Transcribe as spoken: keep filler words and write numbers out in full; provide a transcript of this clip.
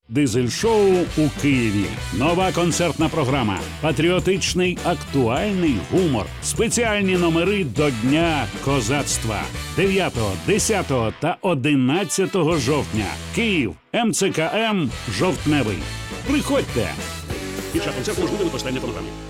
Дизель-шоу у Києві. Нова концертна програма. Патріотичний актуальний гумор. Спеціальні номери до Дня козацтва. дев'ятого, десятого та одинадцятого жовтня. Київ. ем це ка ем «Жовтневий». Приходьте! Під час концерту можливе використання фонограми.